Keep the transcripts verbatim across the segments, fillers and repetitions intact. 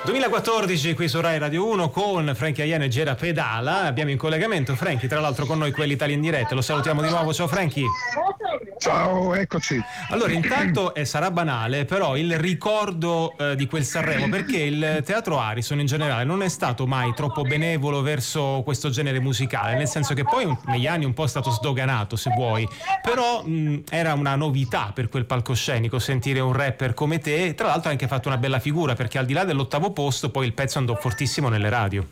duemilaquattordici qui su Rai Radio uno con Frankie Aiello e Gera Pedala. Abbiamo in collegamento Frankie, tra l'altro con noi quelli Italia in diretta. Lo salutiamo di nuovo. Ciao Frankie. Ciao, eccoci. Allora, intanto eh, sarà banale, però il ricordo eh, di quel Sanremo, perché il Teatro Arison in generale non è stato mai troppo benevolo verso questo genere musicale, nel senso che poi un, negli anni un po' è stato sdoganato, se vuoi, però mh, era una novità per quel palcoscenico sentire un rapper come te. Tra l'altro ha anche fatto una bella figura, perché al di là dell'ottavo posto poi il pezzo andò fortissimo nelle radio.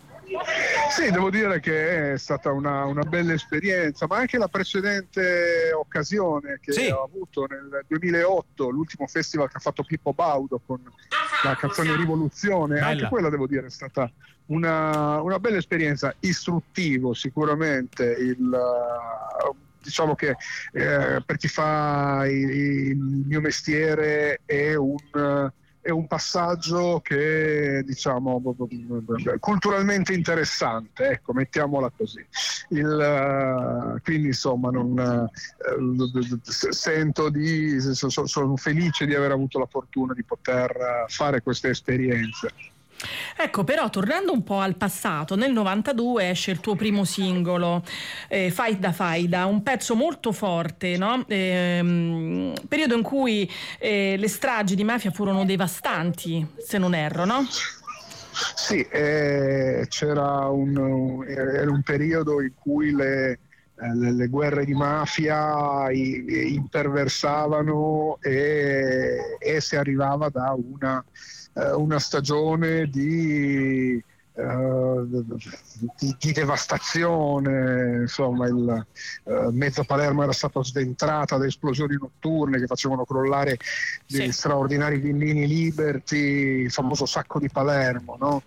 Sì, devo dire che è stata una, una bella esperienza, ma anche la precedente occasione che sì. ho avuto nel duemilaotto, l'ultimo festival che ha fatto Pippo Baudo con la canzone Rivoluzione, Bella. Anche quella devo dire è stata una, una bella esperienza, istruttivo sicuramente, il, diciamo che eh, per chi fa il, il mio mestiere è un... è un passaggio che, diciamo, culturalmente interessante, ecco, mettiamola così. Il, quindi insomma non eh, sento di so, sono felice di aver avuto la fortuna di poter fare queste esperienze. Ecco, però tornando un po' al passato, nel novantadue esce il tuo primo singolo, eh, Faida Faida, un pezzo molto forte, no? Eh, periodo in cui eh, le stragi di mafia furono devastanti, se non erro, no? Sì, eh, c'era un, era un periodo in cui le, le, le guerre di mafia i, imperversavano e, e si arrivava da una una stagione di, uh, di, di devastazione, insomma il uh, mezzo Palermo era stato sdentata da esplosioni notturne che facevano crollare degli sì. straordinari villini Liberty, il famoso sacco di Palermo, no?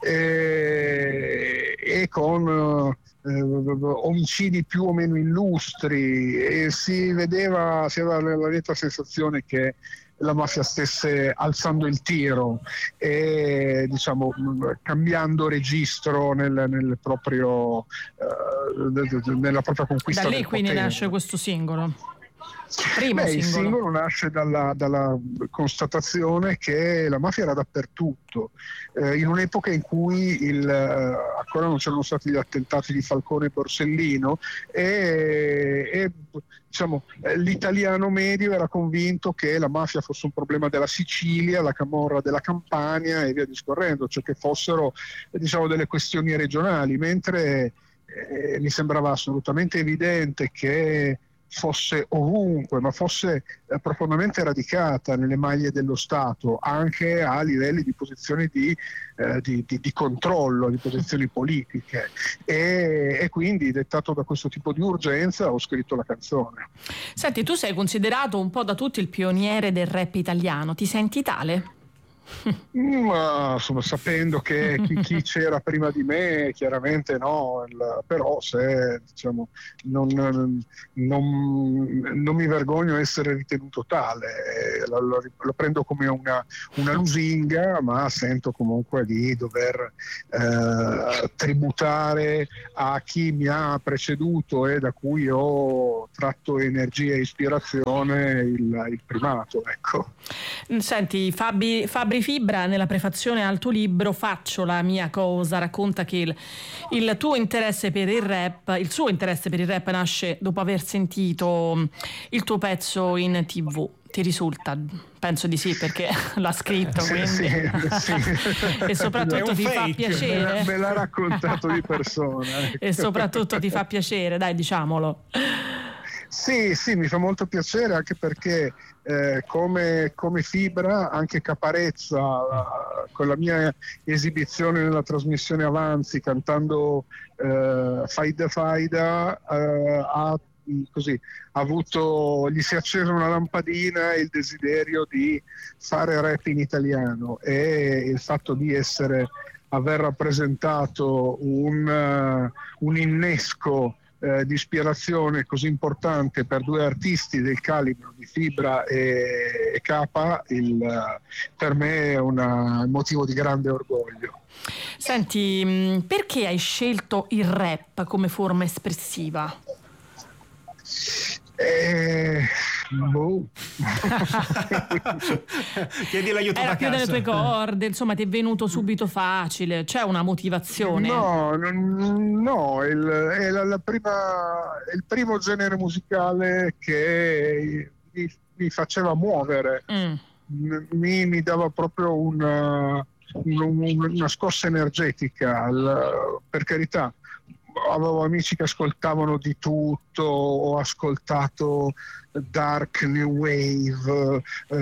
e, e con uh, Uh, omicidi più o meno illustri, e si vedeva, si aveva la netta sensazione che la mafia stesse alzando il tiro e, diciamo, cambiando registro nel, nel proprio, uh, nella propria conquista da lì del quindi potere. Nasce questo singolo. Primo Beh, singolo. il singolo nasce dalla, dalla constatazione che la mafia era dappertutto, eh, in un'epoca in cui il, eh, ancora non c'erano stati gli attentati di Falcone e Borsellino e, e diciamo, eh, l'italiano medio era convinto che la mafia fosse un problema della Sicilia, la camorra della Campania e via discorrendo, cioè che fossero eh, diciamo, delle questioni regionali, mentre eh, mi sembrava assolutamente evidente che fosse ovunque, ma fosse eh, profondamente radicata nelle maglie dello Stato, anche a livelli di posizioni di, eh, di, di, di controllo, di posizioni politiche, e, e quindi, dettato da questo tipo di urgenza, ho scritto la canzone. Senti, tu sei considerato un po' da tutti il pioniere del rap italiano, ti senti tale? Ma insomma, sapendo che chi, chi c'era prima di me, chiaramente no, il, però se diciamo non, non, non mi vergogno essere ritenuto tale, lo, lo, lo prendo come una, una lusinga, ma sento comunque di dover eh, tributare a chi mi ha preceduto e da cui ho tratto energia e ispirazione il, il primato, ecco. Senti, Fabi, Fabri Fibra nella prefazione al tuo libro Faccio la mia cosa racconta che il, il tuo interesse per il rap, il suo interesse per il rap nasce dopo aver sentito il tuo pezzo in tivù. Ti risulta? Penso di sì, perché l'ha scritto, quindi. Sì, sì, sì. E soprattutto ti fake. fa piacere. Me l'ha, me l'ha raccontato di persona. E soprattutto ti fa piacere, dai, diciamolo. Sì, sì, mi fa molto piacere, anche perché eh, come, come Fibra, anche Caparezza, la, con la mia esibizione nella trasmissione Avanzi, cantando eh, Faida Faida, eh, ha così ha avuto, gli si è accesa una lampadina e il desiderio di fare rap in italiano, e il fatto di essere aver rappresentato un, uh, un innesco Eh, di ispirazione così importante per due artisti del calibro di Fibra e, e Capa, il, per me è una, un motivo di grande orgoglio. Senti, perché hai scelto il rap come forma espressiva? Eh, Boh. Chiedi l'aiuto Era da più casa. delle tue corde, insomma, ti è venuto subito facile, c'è una motivazione? No, non- no, il, è la, la prima, è il primo genere musicale che mi, mi faceva muovere, Mm. mi, mi dava proprio una, un- una scossa energetica, al- per carità. Avevo amici che ascoltavano di tutto, ho ascoltato dark, new wave,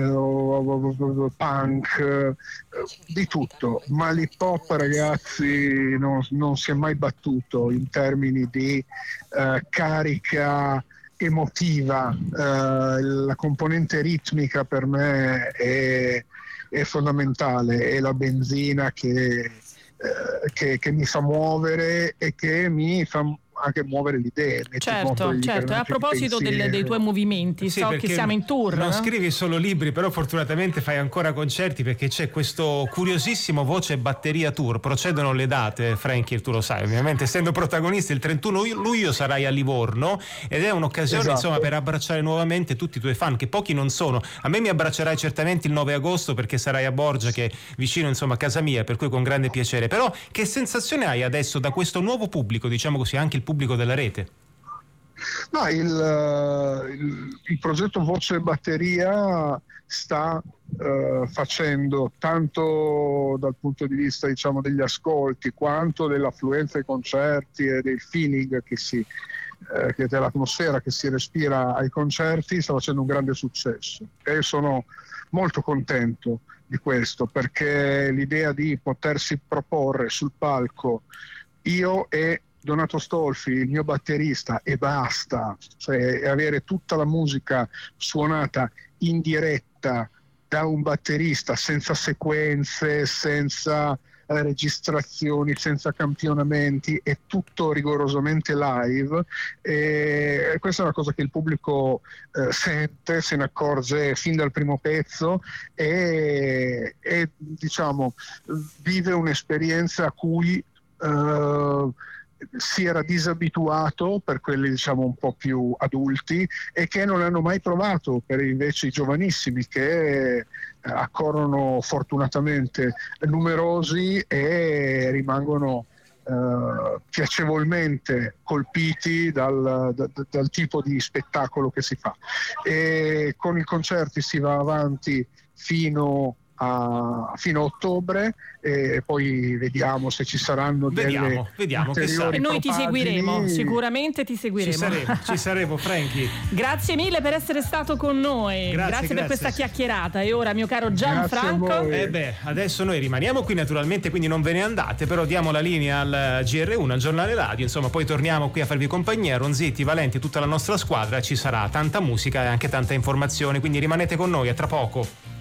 eh, punk, eh, di tutto, ma l'hip hop, ragazzi, non, non si è mai battuto in termini di eh, carica emotiva. Eh, la componente ritmica per me è, è fondamentale, è la benzina che Eh, che, che mi fa muovere e che mi fa anche muovere le idee. metti in Certo, moto gli certo. E a ingranaggi di proposito del- pensiero. dei tuoi movimenti, Sì, so che perché siamo in tour. non no? scrivi solo libri, però fortunatamente fai ancora concerti, perché c'è questo curiosissimo voce e batteria tour. Procedono le date, Frankie, tu lo sai, ovviamente essendo protagonista il trentuno luglio sarai a Livorno ed è un'occasione Esatto. insomma per abbracciare nuovamente tutti i tuoi fan, che pochi non sono. A me mi abbraccerai certamente il nove agosto, perché sarai a Borgia, che è vicino insomma a casa mia, per cui con grande piacere. Però che sensazione hai adesso da questo nuovo pubblico, diciamo così, anche il pubblico della rete? No, il, eh, il- il progetto Voce e Batteria sta eh, facendo tanto dal punto di vista, diciamo, degli ascolti, quanto dell'affluenza ai concerti e del feeling che si eh, che dell'atmosfera che si respira ai concerti, sta facendo un grande successo e sono molto contento di questo, perché l'idea di potersi proporre sul palco io e Donato Stolfi, il mio batterista, e basta, cioè avere tutta la musica suonata in diretta da un batterista, senza sequenze, senza eh, registrazioni, senza campionamenti, è tutto rigorosamente live, e questa è una cosa che il pubblico eh, sente, se ne accorge fin dal primo pezzo e, e diciamo vive un'esperienza a cui eh, si era disabituato per quelli, diciamo, un po' più adulti, e che non hanno mai provato per invece i giovanissimi, che eh, accorrono fortunatamente numerosi e rimangono eh, piacevolmente colpiti dal, da, dal tipo di spettacolo che si fa. E con i concerti si va avanti fino a, fino a ottobre, e poi vediamo se ci saranno Vediamo, delle vediamo, chissà. ulteriori E noi ti propagini. seguiremo, sicuramente ti seguiremo. Ci saremo, ci saremo, Frankie. Grazie mille per essere stato con noi. Grazie, per grazie. questa chiacchierata. E ora, mio caro Grazie a Gianfranco. voi. Eh beh, adesso noi rimaniamo qui naturalmente, quindi non ve ne andate, però diamo la linea al G R uno, al giornale radio, insomma, poi torniamo qui a farvi compagnia, Ronzetti, Valenti, tutta la nostra squadra, ci sarà tanta musica e anche tanta informazione, quindi rimanete con noi, a tra poco.